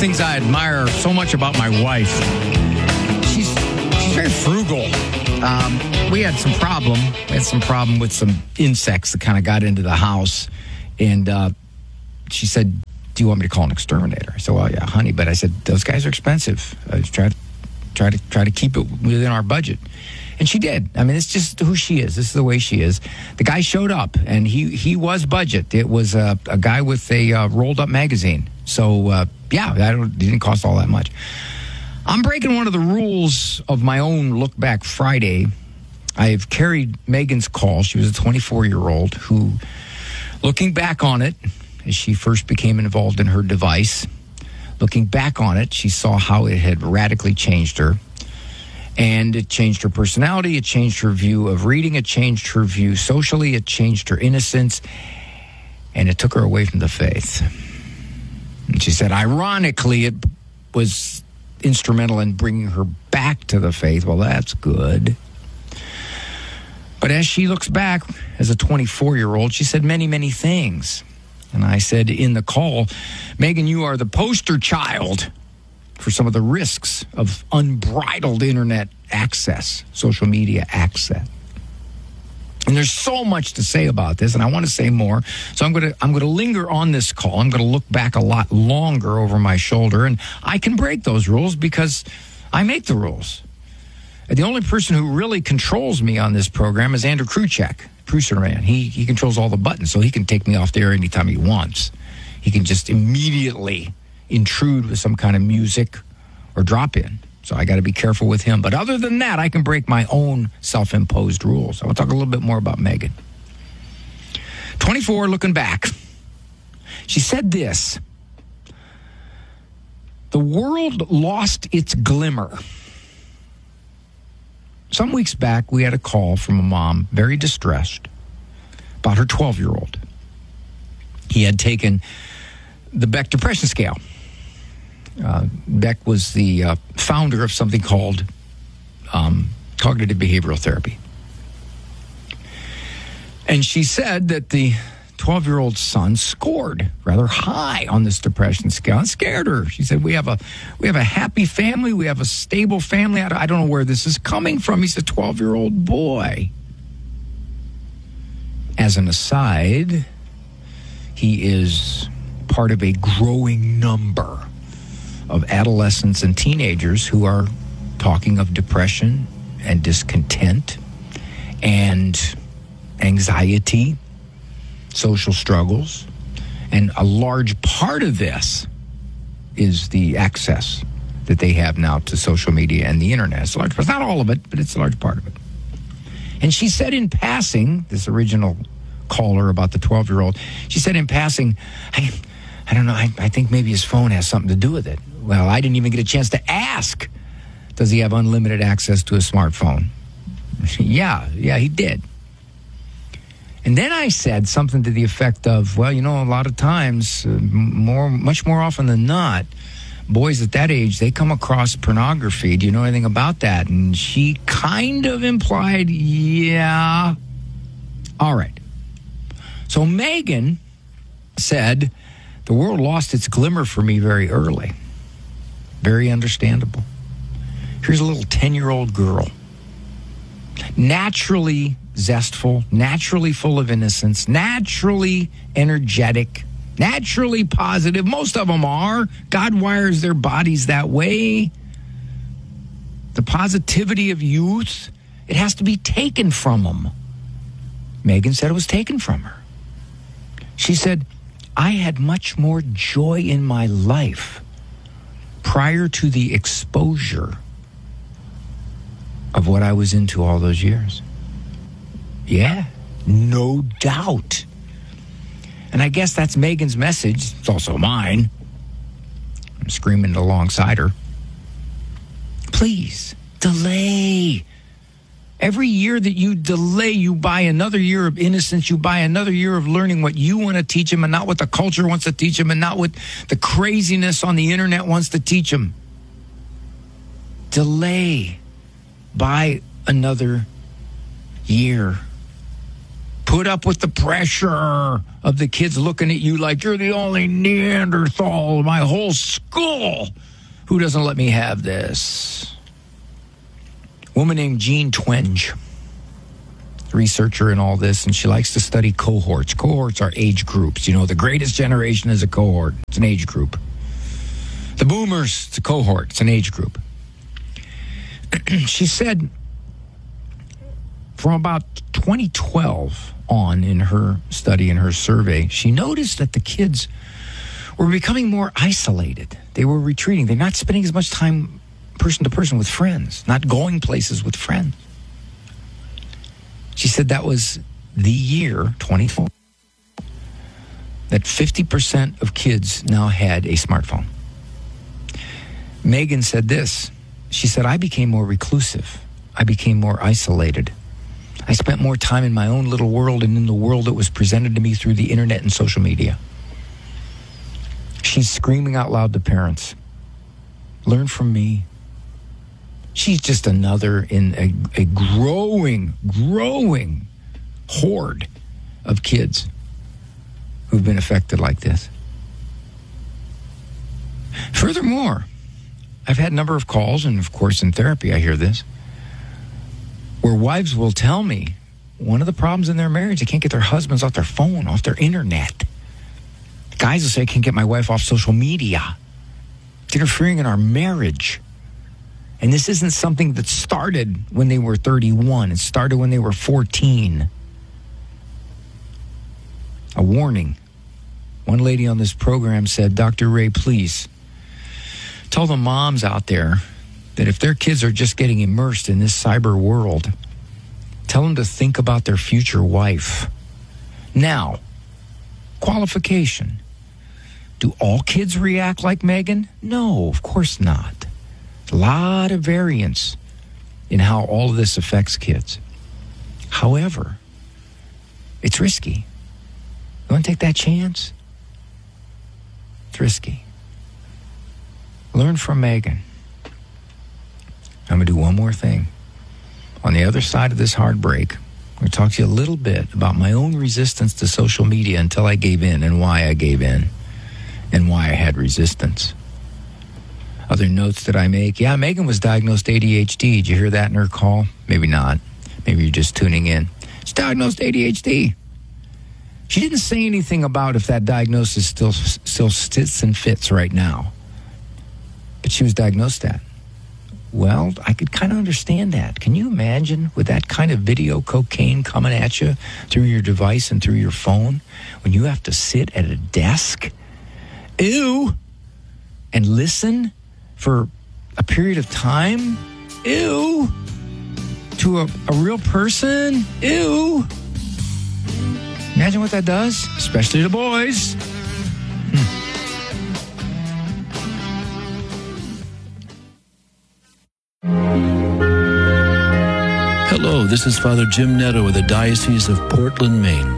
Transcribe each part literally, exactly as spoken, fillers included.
things I admire so much about my wife. She's she's very frugal. Um, we had some problem. We had some problem with some insects that kind of got into the house, and uh, she said, "Do you want me to call an exterminator?" I said, "Well, yeah, honey," but I said, "Those guys are expensive. I try to try to try to keep it within our budget." And she did. I mean, it's just who she is. This is the way she is. The guy showed up, and he, he was budget. It was a, a guy with a uh, rolled-up magazine. So, uh, yeah, that it didn't cost all that much. I'm breaking one of the rules of my own Look Back Friday. I've carried Megan's call. She was a twenty-four-year-old who, looking back on it, as she first became involved in her device, looking back on it, she saw how it had radically changed her. And it changed her personality, it changed her view of reading, it changed her view socially, it changed her innocence, and it took her away from the faith. And she said, ironically, it was instrumental in bringing her back to the faith. Well, that's good. But as she looks back as a twenty-four-year-old, she said many, many things. And I said in the call, Megan, you are the poster child for some of the risks of unbridled internet access, social media access. And there's so much to say about this, and I want to say more. So I'm going to I'm going to linger on this call. I'm going to look back a lot longer over my shoulder, and I can break those rules because I make the rules. The only person who really controls me on this program is Andrew Kruchek, producer man. He he controls all the buttons, so he can take me off the air anytime he wants. He can just immediately intrude with some kind of music or drop in. So I got to be careful with him. But other than that, I can break my own self-imposed rules. I want to talk a little bit more about Megan. twenty-four, looking back. She said this: the world lost its glimmer. Some weeks back, we had a call from a mom, very distressed, about her twelve-year-old. He had taken the Beck Depression Scale. Uh, Beck was the uh, founder of something called um, cognitive behavioral therapy. And she said that the twelve-year-old son scored rather high on this depression scale. It scared her. She said, we have a we have a happy family. We have a stable family. I don't, I don't know where this is coming from. He's a twelve-year-old boy. As an aside, he is part of a growing number of adolescents and teenagers who are talking of depression and discontent and anxiety, social struggles. And a large part of this is the access that they have now to social media and the internet. It's a large part. It's not all of it, but it's a large part of it. And she said in passing, this original caller about the twelve-year-old, she said in passing, I, I don't know, I, I think maybe his phone has something to do with it. Well, I didn't even get a chance to ask, does he have unlimited access to a smartphone? yeah, yeah, he did. And then I said something to the effect of, well, you know, a lot of times, uh, more, much more often than not, boys at that age, they come across pornography. Do you know anything about that? And she kind of implied, yeah. All right. So Megan said, the world lost its glimmer for me very early. Very understandable. Here's a little ten-year-old girl. Naturally zestful, naturally full of innocence, naturally energetic, naturally positive. Most of them are. God wires their bodies that way. The positivity of youth, it has to be taken from them. Megan said it was taken from her. She said, I had much more joy in my life prior to the exposure of what I was into all those years. Yeah, no doubt. And I guess that's Megan's message. It's also mine. I'm screaming alongside her. Please, delay. Every year that you delay, you buy another year of innocence. You buy another year of learning what you want to teach them and not what the culture wants to teach them and not what the craziness on the internet wants to teach them. Delay. Buy another year. Put up with the pressure of the kids looking at you like you're the only Neanderthal in my whole school. Who doesn't let me have this? Woman named Jean Twenge, researcher in all this, and she likes to study cohorts. Cohorts are age groups. You know, the greatest generation is a cohort. It's an age group. The boomers, it's a cohort. It's an age group. She said from about twenty twelve on in her study, in her survey, she noticed that the kids were becoming more isolated. They were retreating. They're not spending as much time person to person with friends, not going places with friends. She said that was the year, twenty twelve, that fifty percent of kids now had a smartphone. Megan said this. She said, I became more reclusive. I became more isolated. I spent more time in my own little world and in the world that was presented to me through the internet and social media. She's screaming out loud to parents, learn from me. She's just another in a, a growing, growing horde of kids who've been affected like this. Furthermore, I've had a number of calls, and of course in therapy I hear this, where wives will tell me one of the problems in their marriage, they can't get their husbands off their phone, off their internet. Guys will say, I can't get my wife off social media. It's interfering in our marriage. And this isn't something that started when they were thirty-one. It started when they were fourteen. A warning. One lady on this program said, Doctor Ray, please tell the moms out there that if their kids are just getting immersed in this cyber world, tell them to think about their future wife. Now, qualification. Do all kids react like Megan? No, of course not. A lot of variance in how all of this affects kids. However, it's risky. You want to take that chance? It's risky. Learn from Megan. I'm going to do one more thing. On the other side of this hard break, I'm going to talk to you a little bit about my own resistance to social media until I gave in, and why I gave in, and why I had resistance. Other notes that I make. Yeah, Megan was diagnosed A D H D. Did you hear that in her call? Maybe not. Maybe you're just tuning in. She's diagnosed A D H D. She didn't say anything about if that diagnosis still still sits and fits right now. But she was diagnosed that. Well, I could kind of understand that. Can you imagine with that kind of video cocaine coming at you through your device and through your phone when you have to sit at a desk? Ew. And listen for a period of time? Ew. To a, a real person? Ew. Imagine what that does, especially to boys. Hmm. Hello, this is Father Jim Netto of the Diocese of Portland, Maine.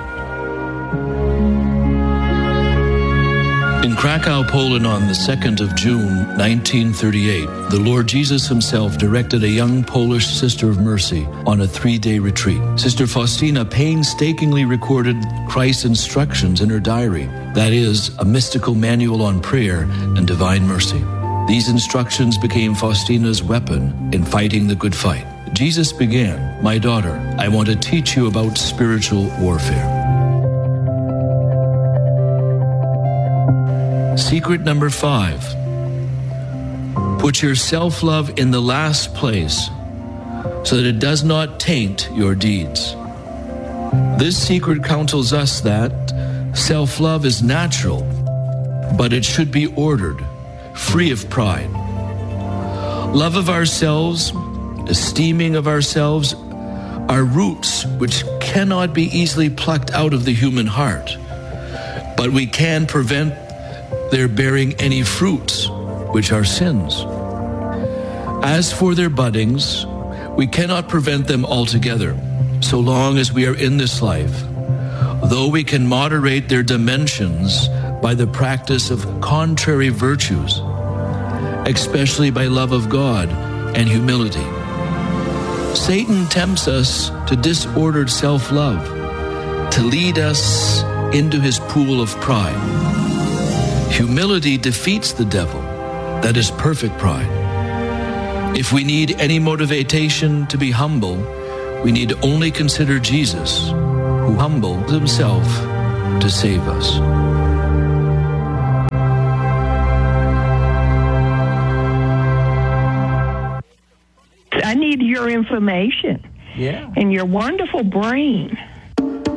In Krakow, Poland, on the second of June, nineteen thirty-eight, the Lord Jesus himself directed a young Polish Sister of Mercy on a three-day retreat. Sister Faustina painstakingly recorded Christ's instructions in her diary, that is, a mystical manual on prayer and divine mercy. These instructions became Faustina's weapon in fighting the good fight. Jesus began, "My daughter, I want to teach you about spiritual warfare." Secret number five. Put your self-love in the last place so that it does not taint your deeds. This secret counsels us that self-love is natural, but it should be ordered, free of pride. Love of ourselves, esteeming of ourselves, are roots which cannot be easily plucked out of the human heart, but we can prevent their bearing any fruits, which are sins. As for their buddings, we cannot prevent them altogether, so long as we are in this life, though we can moderate their dimensions by the practice of contrary virtues, especially by love of God and humility. Satan tempts us to disordered self-love to lead us into his pool of pride. Humility defeats the devil. That is perfect pride. If we need any motivation to be humble, we need only consider Jesus, who humbled himself to save us. I need your information. Yeah. And your wonderful brain.